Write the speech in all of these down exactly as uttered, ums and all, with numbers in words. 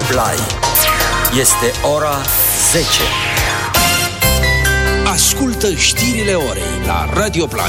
Play. Este ora zece. Ascultă știrile orei la Radio Play.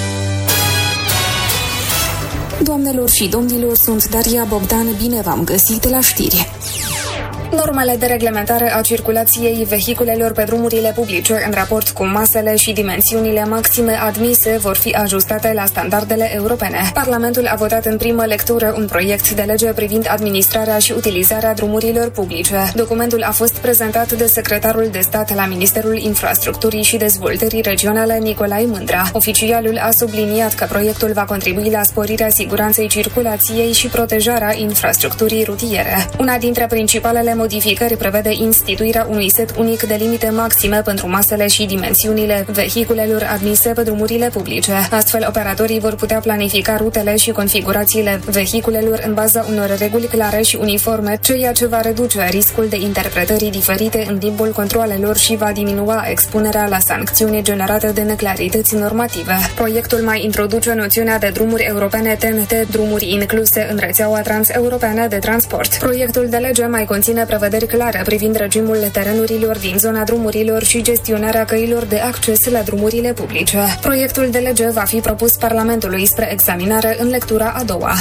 Doamnelor și domnilor, sunt Daria Bogdan, bine v-am găsit la știri. Normele de reglementare a circulației vehiculelor pe drumurile publice în raport cu masele și dimensiunile maxime admise vor fi ajustate la standardele europene. Parlamentul a votat în primă lectură un proiect de lege privind administrarea și utilizarea drumurilor publice. Documentul a fost prezentat de secretarul de stat la Ministerul Infrastructurii și Dezvoltării Regionale Nicolae Mândra. Oficialul a subliniat că proiectul va contribui la sporirea siguranței circulației și protejarea infrastructurii rutiere. Una dintre principalele modificări prevede instituirea unui set unic de limite maxime pentru masele și dimensiunile vehiculelor admise pe drumurile publice. Astfel, operatorii vor putea planifica rutele și configurațiile vehiculelor în baza unor reguli clare și uniforme, ceea ce va reduce riscul de interpretări diferite în timpul controalelor și va diminua expunerea la sancțiuni generate de neclarități normative. Proiectul mai introduce noțiunea de drumuri europene T N T, drumuri incluse în rețeaua transeuropeană de transport. Proiectul de lege mai conține prevederi clare privind regimul terenurilor din zona drumurilor și gestionarea căilor de acces la drumurile publice. Proiectul de lege va fi propus Parlamentului spre examinare în lectura a doua.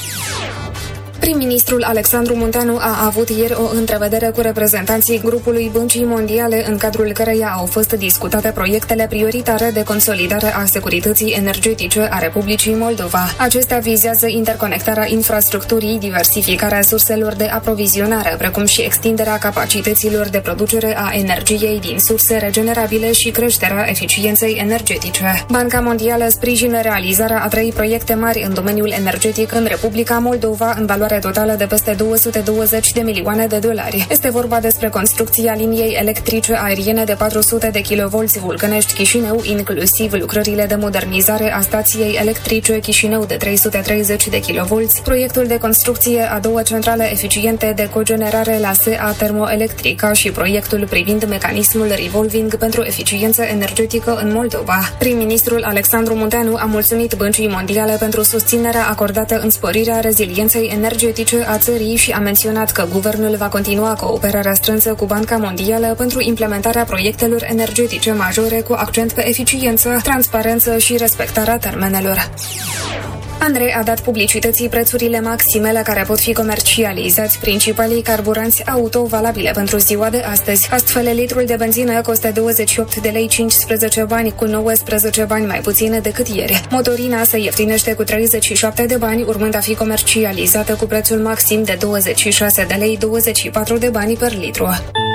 Prim-ministrul Alexandru Munteanu a avut ieri o întrevedere cu reprezentanții grupului Băncii Mondiale, în cadrul căreia au fost discutate proiectele prioritare de consolidare a securității energetice a Republicii Moldova. Acestea vizează interconectarea infrastructurii, diversificarea surselor de aprovizionare, precum și extinderea capacităților de producere a energiei din surse regenerabile și creșterea eficienței energetice. Banca Mondială sprijină realizarea a trei proiecte mari în domeniul energetic în Republica Moldova, în valoare totală de peste două sute douăzeci de milioane de dolari. Este vorba despre construcția liniei electrice aeriene de patru sute de kilovolți Vulcănești-Chișinău, inclusiv lucrările de modernizare a stației electrice Chișinău de trei sute treizeci de kilovolți, proiectul de construcție a două centrale eficiente de cogenerare la S E A Termoelectrica și proiectul privind mecanismul revolving pentru eficiență energetică în Moldova. Prim-ministrul Alexandru Munteanu a mulțumit Băncii Mondiale pentru susținerea acordată în sporirea rezilienței energetice a țării și a menționat că guvernul va continua cooperarea strânsă cu Banca Mondială pentru implementarea proiectelor energetice majore cu accent pe eficiență, transparență și respectarea termenelor. Andrei a dat publicității prețurile maxime la care pot fi comercializați principalii carburanți auto valabile pentru ziua de astăzi. Astfel, litrul de benzină costă douăzeci și opt de lei cincisprezece bani, cu nouăsprezece bani mai puțin decât ieri. Motorina se ieftinește cu treizeci și șapte de bani, urmând a fi comercializată cu prețul maxim de douăzeci și șase de lei douăzeci și patru de bani per litru.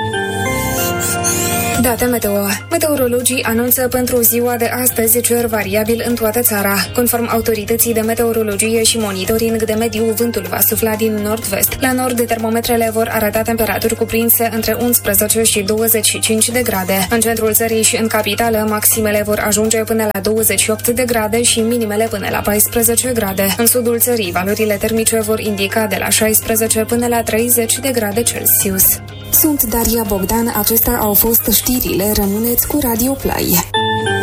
Date meteo. Meteorologii anunță pentru ziua de astăzi cer variabil în toată țara. Conform autorității de meteorologie și monitoring de mediu, vântul va sufla din nord-vest. La nord, termometrele vor arăta temperaturi cuprinse între unsprezece și douăzeci și cinci de grade. În centrul țării și în capitală, maximele vor ajunge până la douăzeci și opt de grade și minimele până la paisprezece grade. În sudul țării, valorile termice vor indica de la șaisprezece până la treizeci de grade Celsius. Sunt Daria Bogdan, acestea au fost știrile, rămâneți cu Radio Play.